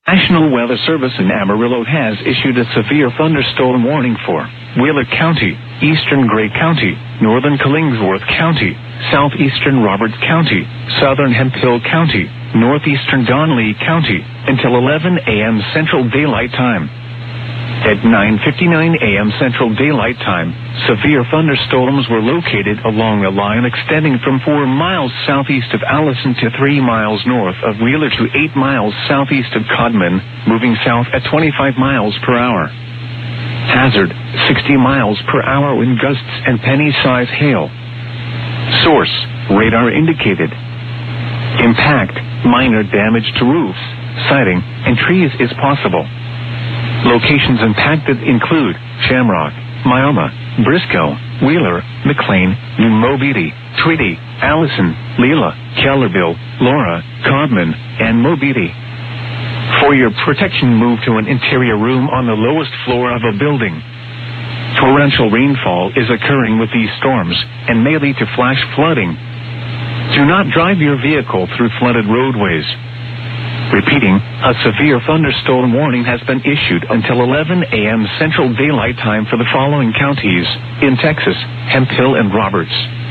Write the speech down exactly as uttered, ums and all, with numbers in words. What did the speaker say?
National Weather Service in Amarillo has issued a severe thunderstorm warning for Wheeler County, eastern Gray County, northern Killingsworth County, southeastern Roberts County, southern Hemphill County, northeastern Donley County, until eleven a.m. Central Daylight Time. At nine fifty-nine a.m. Central Daylight Time, severe thunderstorms were located along a line extending from four miles southeast of Allison to three miles north of Wheeler to eight miles southeast of Codman, moving south at twenty-five miles per hour. Hazard, sixty miles per hour wind gusts and penny-size hail. Source, radar indicated. Impact, minor damage to roofs, siding, and trees is possible. Locations impacted include Shamrock, Miama, Briscoe, Wheeler, McLean, New Mobeetie, Tweedy, Allison, Leela, Kellerville, Laura, Codman, and Mobeetie. For your protection, move to an interior room on the lowest floor of a building. Torrential rainfall is occurring with these storms and may lead to flash flooding. Do not drive your vehicle through flooded roadways. Repeating, a severe thunderstorm warning has been issued until eleven a.m. Central Daylight Time for the following counties in Texas: Hemphill and Roberts.